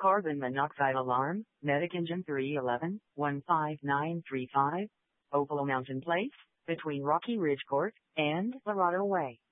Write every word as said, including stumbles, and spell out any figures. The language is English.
Carbon monoxide alarm, Medic Engine three eleven, one five nine three five, Opalo Mountain Place, between Rocky Ridge Court and Lorado Way.